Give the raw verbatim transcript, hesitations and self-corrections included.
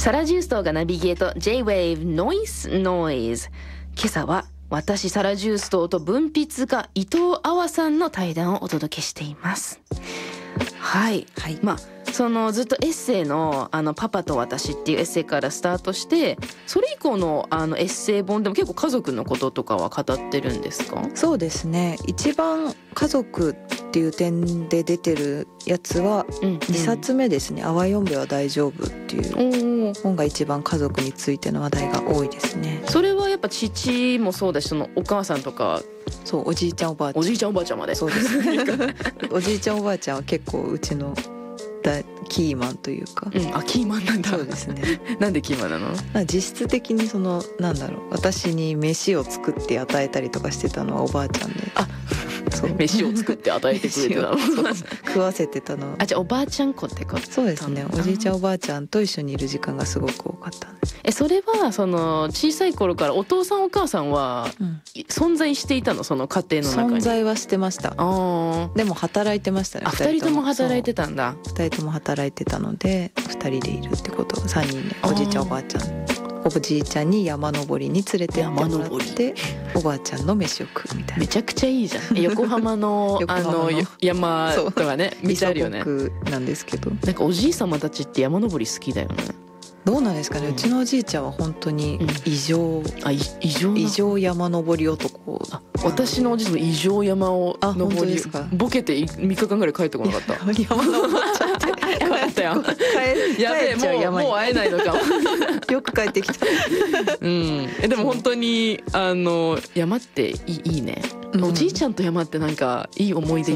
サラ・ジューストがナビゲート J-ウェーブ Noise Noise。 今朝は私サラ・ジューストと文筆家伊藤あわさんの対談をお届けしています。はい、はい、まあそのずっとエッセイの「あのパパと私」っていうエッセイからスタートして、それ以降のあのエッセイ本でも結構家族のこととかは語ってるんですか？ そうですね、一番家族っていう点で出てるやつはにさつめですね、うんうん、あわよんべは大丈夫っていう本が一番家族についての話題が多いですね。 それはやっぱ父もそうだし、そのお母さんとか、 そうおじいちゃんおばあちゃん、 おじいちゃんおばあちゃんまで。 そうですねおじいちゃんおばあちゃんは結構うちのキーマンというか、 うん、あキーマンなんだ。 そうですねなんでキーマンなの？ 実質的にそのなんだろう、私に飯を作って与えたりとかしてたのはおばあちゃんで、 あそう飯を作って与えてくれてたの食わせてたのは、 あじゃあおばあちゃん子ってこと？ そうですね、おじいちゃんおばあちゃんと一緒にいる時間がすごく多かったんです。 えそれはその小さい頃からお父さんお母さんは存在していたの、その家庭の中に？ 存在はしてました。あでも働いてましたね。 あふたりとも働いてたんだ。 ふたりとも働いてたのでふたりでいるってことがさんにんで、おじいちゃんおばあちゃん、おじいちゃんに山登りに連れてってもらっておばあちゃんの飯を食うみたいな。 めちゃくちゃいいじゃん。横浜のあの山とかね見てあるよね。 なんですけど、 なんかおじい様たちって山登り好きだよね。 どうなんですかね、うん、うちのおじいちゃんは本当に異常、うん、 あ異常異常山登り男。 あ私のおじいちゃんも異常山を登りボケてみっかかんぐらい帰ってこなかった山登っちゃって帰ったよやべえ、もうもう会えないのかもよく帰ってきたうんえでも本当にあの山っていい、いいね、うん、おじいちゃんと山ってなんかいい思い出